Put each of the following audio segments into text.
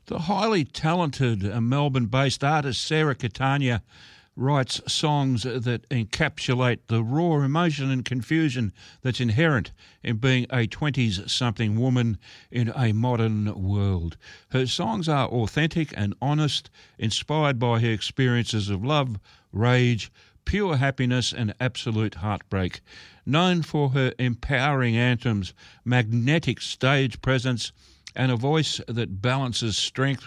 The highly talented Melbourne-based artist Sarah Catania writes songs that encapsulate the raw emotion and confusion that's inherent in being a 20s-something woman in a modern world. Her songs are authentic and honest, inspired by her experiences of love, rage, pure happiness and absolute heartbreak. Known for her empowering anthems, magnetic stage presence, and a voice that balances strength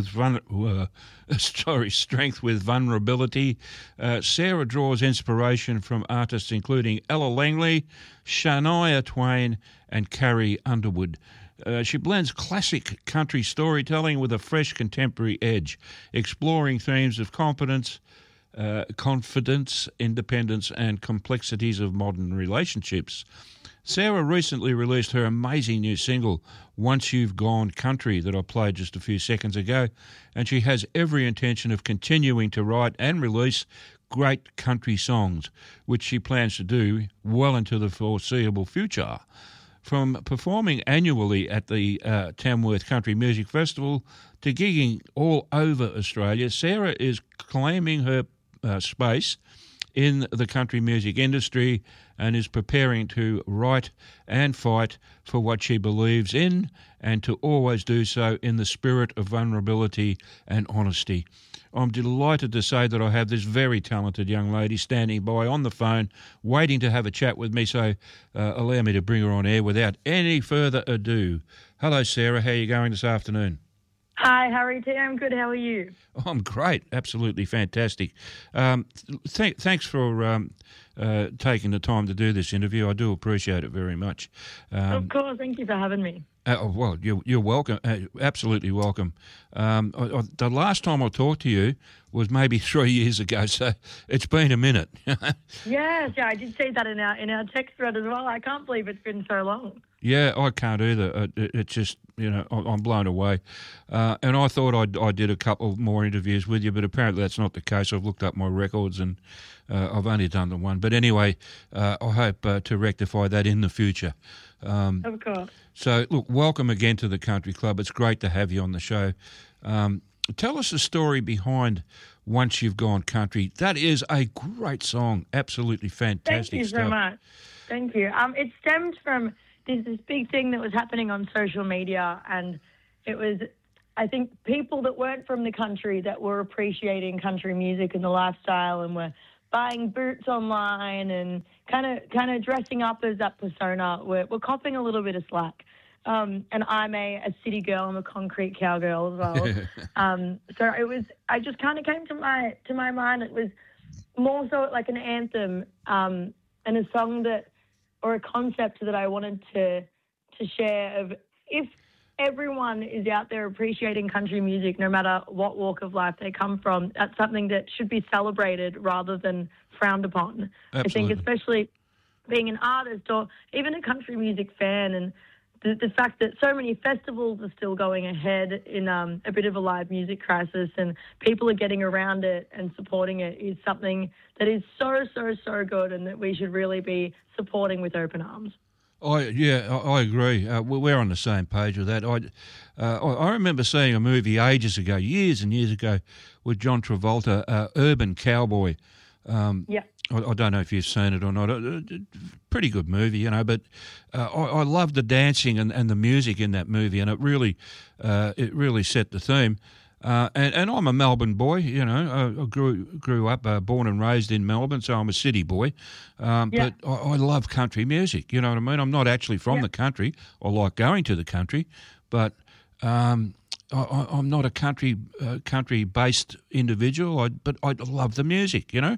with vulnerability. Sarah draws inspiration from artists including Ella Langley, Shania Twain, and Carrie Underwood. She blends classic country storytelling with a fresh contemporary edge, exploring themes of confidence, independence, and complexities of modern relationships. Sarah recently released her amazing new single, Once You've Gone Country, that I played just a few seconds ago, and she has every intention of continuing to write and release great country songs, which she plans to do well into the foreseeable future. From performing annually at the Tamworth Country Music Festival to gigging all over Australia, Sarah is claiming her space in the country music industry and is preparing to write and fight for what she believes in and to always do so in the spirit of vulnerability and honesty. I'm delighted to say that I have this very talented young lady standing by on the phone waiting to have a chat with me, so allow me to bring her on air without any further ado. Hello, Sarah. How are you going this afternoon? Hi, Harry T. I'm good. How are you? I'm great. Absolutely fantastic. Thanks for taking the time to do this interview. I do appreciate it very much. Of course. Thank you for having me. Well, you're welcome. Absolutely welcome. The last time I talked to you was maybe 3 years ago, so it's been a minute. Yes, I did see that in our text thread as well. I can't believe it's been so long. Yeah, I can't either. It's just, I'm blown away. And I thought I did a couple more interviews with you, but apparently that's not the case. I've looked up my records and I've only done the one. But anyway, I hope to rectify that in the future. Of course. So, look, welcome again to the Country Club. It's great to have you on the show. Tell us the story behind Once You've Gone Country. That is a great song. Absolutely fantastic stuff. Thank you so much. Thank you. It stemmed from this big thing that was happening on social media, and it was, I think, people that weren't from the country that were appreciating country music and the lifestyle and were buying boots online and kind of dressing up as that persona. We're copping a little bit of slack. And I'm a city girl. I'm a concrete cowgirl as well. So I just kind of came to my mind. It was more so like an anthem and a song or a concept that I wanted to share of, if everyone is out there appreciating country music, no matter what walk of life they come from, that's something that should be celebrated rather than frowned upon. Absolutely. I think especially being an artist or even a country music fan, and the fact that so many festivals are still going ahead in a bit of a live music crisis and people are getting around it and supporting it is something that is so, so, so good and that we should really be supporting with open arms. I agree. We're on the same page with that. I remember seeing a movie ages ago, years and years ago, with John Travolta, Urban Cowboy. Yeah. I don't know if you've seen it or not. Pretty good movie, but I love the dancing and the music in that movie, and it really set the theme. And I'm a Melbourne boy, I grew up, born and raised in Melbourne, so I'm a city boy. But I love country music, you know what I mean? I'm not actually from the country. I like going to the country, but I'm not a country-based individual, but I love the music, Yeah.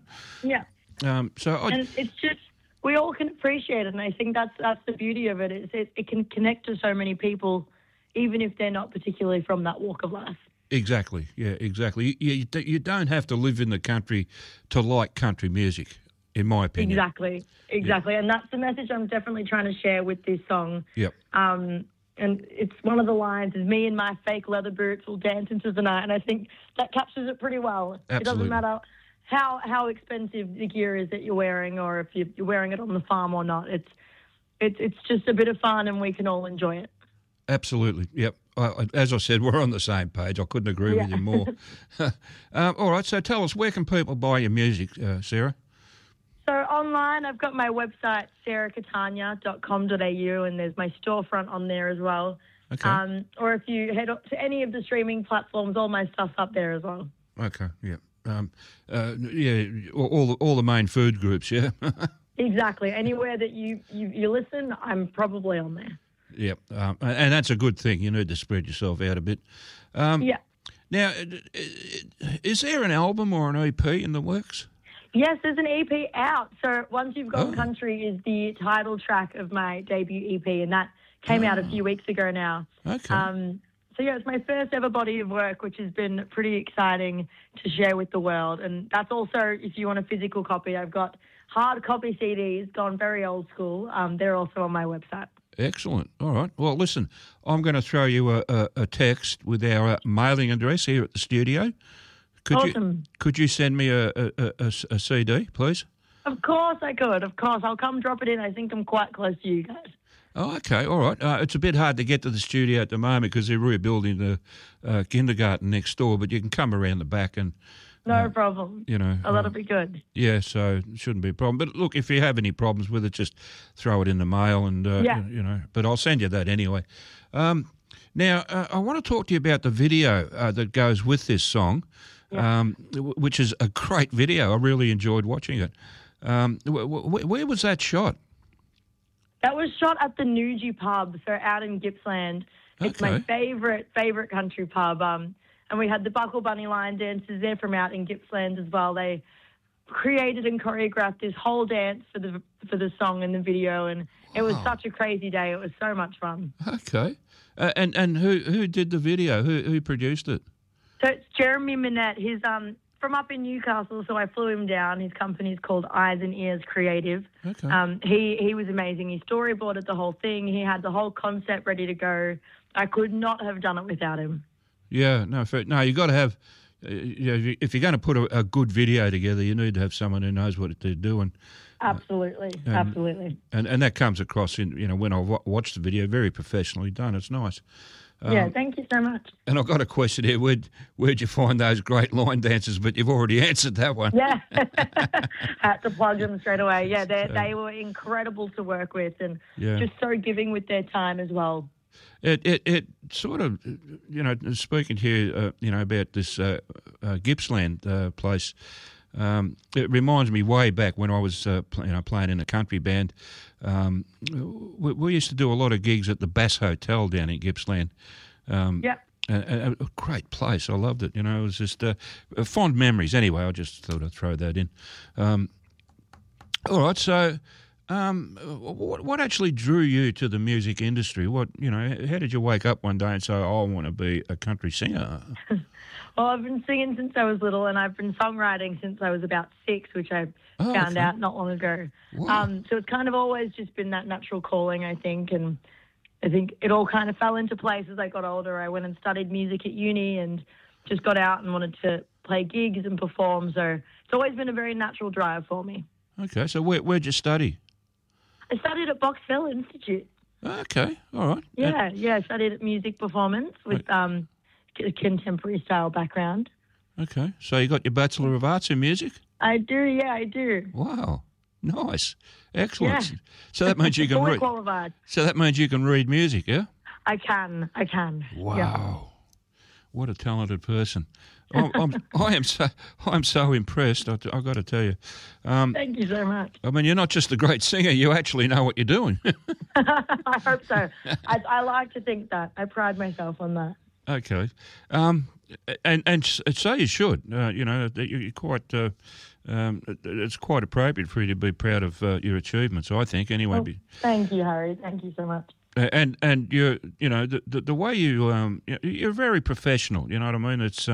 And it's just, we all can appreciate it, and I think that's the beauty of it. It can connect to so many people, even if they're not particularly from that walk of life. Exactly, yeah, exactly. You don't have to live in the country to like country music, in my opinion. Exactly, yeah. And that's the message I'm definitely trying to share with this song. Yep. And it's one of the lines is, me and my fake leather boots will dance into the night, and I think that captures it pretty well. Absolutely. It doesn't matter how expensive the gear is that you're wearing, or if you're wearing it on the farm or not. It's just a bit of fun, and we can all enjoy it. Absolutely. Yep. As I said, we're on the same page. I couldn't agree with you more. All right. So tell us, where can people buy your music, Sarah? So online, I've got my website, sarahcatania.com.au, and there's my storefront on there as well. Okay. Or if you head up to any of the streaming platforms, all my stuff's up there as well. Okay. Yeah. All the main food groups. Yeah. Exactly. Anywhere that you listen, I'm probably on there. Yep. And that's a good thing. You need to spread yourself out a bit. Yeah. Now, is there an album or an EP in the works? Yes, there's an EP out. So Once You've Gone Country is the title track of my debut EP, and that came out a few weeks ago now. Okay. So yeah, it's my first ever body of work, which has been pretty exciting to share with the world. And that's also, if you want a physical copy, I've got hard copy CDs, gone very old school. They're also on my website. Excellent. All right. Well, listen, I'm going to throw you a text with our mailing address here at the studio. Awesome. Could you send me a CD, please? Of course I could. Of course. I'll come drop it in. I think I'm quite close to you guys. Oh, okay. All right. It's a bit hard to get to the studio at the moment because they're rebuilding the kindergarten next door, but you can come around the back and... No problem. You know, that'll be good. Yeah, so it shouldn't be a problem. But look, if you have any problems with it, just throw it in the mail, and you know. But I'll send you that anyway. Now, I want to talk to you about the video that goes with this song, which is a great video. I really enjoyed watching it. Where was that shot? That was shot at the Nuji pub, so out in Gippsland. It's my favourite country pub. And we had the Buckle Bunny line dancers there from out in Gippsland as well. They created and choreographed this whole dance for the song and the video, and it was such a crazy day. It was so much fun. Okay. And who did the video? Who produced it? So it's Jeremy Minette. He's from up in Newcastle, so I flew him down. His company's called Eyes and Ears Creative. Okay. He was amazing. He storyboarded the whole thing. He had the whole concept ready to go. I could not have done it without him. Yeah, no, you got to have. If you're going to put a good video together, you need to have someone who knows what they're doing. Absolutely, absolutely. And that comes across in when I watch the video, very professionally done. It's nice. Yeah, thank you so much. And I've got a question here. Where'd you find those great line dancers? But you've already answered that one. Yeah, had to plug them straight away. Yeah, they were incredible to work with, and just so giving with their time as well. It sort of, speaking to you, about this Gippsland place, it reminds me way back when I was, playing in a country band. We used to do a lot of gigs at the Bass Hotel down in Gippsland. A great place. I loved it. It was just fond memories. Anyway, I just thought I'd throw that in. All right, so... what actually drew you to the music industry? How did you wake up one day and say, I want to be a country singer? Well, I've been singing since I was little, and I've been songwriting since I was about 6, which I found out not long ago. Wow. So it's kind of always just been that natural calling, I think, and I think it all kind of fell into place as I got older. I went and studied music at uni and just got out and wanted to play gigs and perform, so it's always been a very natural drive for me. Okay, so where'd you study? I studied at Box Hill Institute. Okay, all right. I studied at music performance with a contemporary style background. Okay, so you got your Bachelor of Arts in Music? I do. Wow, nice, excellent. Yeah. So that means you can Fully read. qualified. So that means you can read music, yeah? I can. Wow, yeah. What a talented person. I'm so impressed. I've got to tell you. Thank you so much. I mean, you're not just a great singer; you actually know what you're doing. I hope so. I like to think that. I pride myself on that. Okay, and so you should. You're quite. It's quite appropriate for you to be proud of your achievements. I think, anyway. Well, thank you, Harry. Thank you so much. And you're the way you're very professional. You know what I mean? It's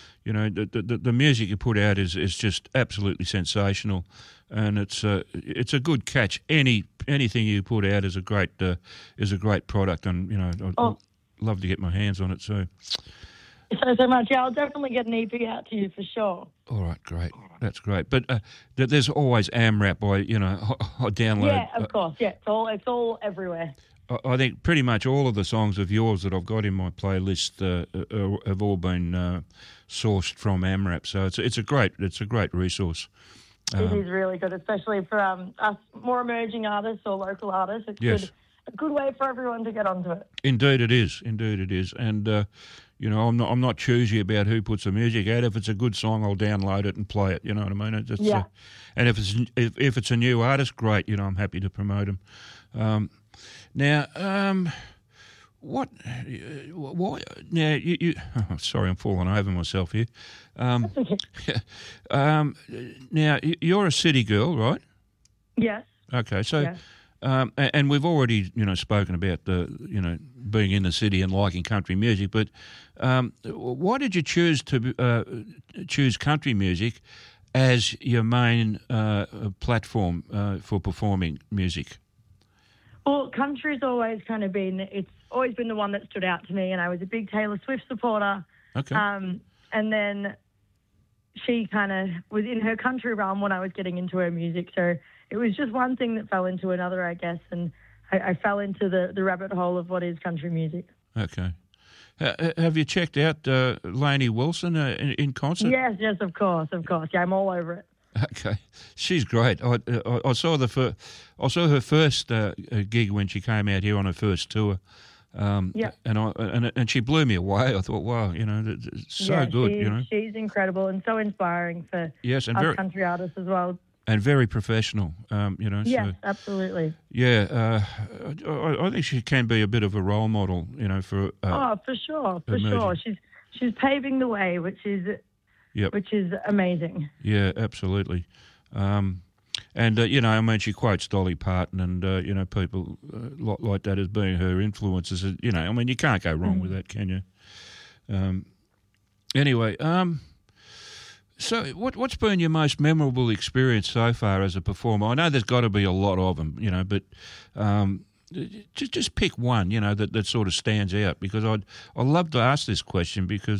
the music you put out is just absolutely sensational, and it's a good catch. Anything you put out is a great product, and I'd love to get my hands on it. So much. Yeah, I'll definitely get an EP out to you for sure. All right, great. That's great. But there's always AMRAP. I download. Yeah, of course. Yeah, it's all everywhere. I think pretty much all of the songs of yours that I've got in my playlist have all been sourced from AMRAP. So it's a great resource. It is really good, especially for us more emerging artists or local artists. It's Yes. a good way for everyone to get onto it. Indeed, it is. Indeed, it is. And I'm not choosy about who puts the music out. If it's a good song, I'll download it and play it. You know what I mean? Yeah. And if it's a new artist, great. I'm happy to promote them. What? Why? Now, sorry, I'm falling over myself here. Now, you're a city girl, right? Yes. Okay, so, Yes. And we've already, spoken about being in the city and liking country music. But why did you choose to choose country music as your main platform for performing music? Well, country's always it's always been the one that stood out to me, and I was a big Taylor Swift supporter. Okay. And then she kind of was in her country realm when I was getting into her music. So it was just one thing that fell into another, I guess, and I fell into the rabbit hole of what is country music. Okay. Have you checked out Lainey Wilson in concert? Yes, of course. Yeah, I'm all over it. Okay, she's great. I saw I saw her first gig when she came out here on her first tour. Yeah. And she blew me away. I thought, wow, it's so good. She's incredible and so inspiring for yes, and us very country artists as well. and very professional. Yes, absolutely. Yeah, I think she can be a bit of a role model. For For sure. She's paving the way, which is amazing. Yeah, absolutely. She quotes Dolly Parton and, people like that as being her influences. You can't go wrong with that, can you? Anyway, so what's been your most memorable experience so far as a performer? I know there's got to be a lot of them, but just pick one, that sort of stands out, because I love to ask this question because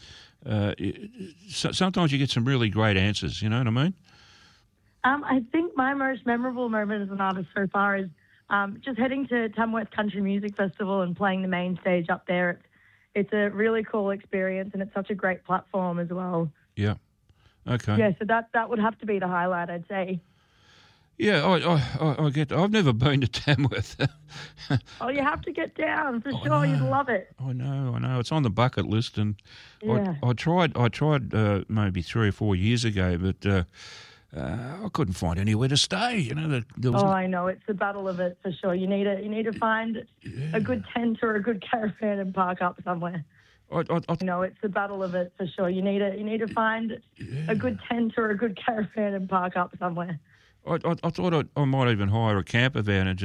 sometimes you get some really great answers, you know what I mean? I think my most memorable moment as an artist so far is just heading to Tamworth Country Music Festival and playing the main stage up there. It's a really cool experience, and it's such a great platform as well. Yeah. Okay. Yeah, so that would have to be the highlight, I'd say. Yeah, I get that. I've never been to Tamworth. Oh, you have to get down for sure. You'd love it. I know. It's on the bucket list, and Yeah. I tried maybe 3 or 4 years ago, but I couldn't find anywhere to stay. There was I know. It's the battle of it for sure. You need to find a good tent or a good caravan and park up somewhere. It's the battle of it for sure. You need to find a good tent or a good caravan and park up somewhere. I thought I might even hire a camper van and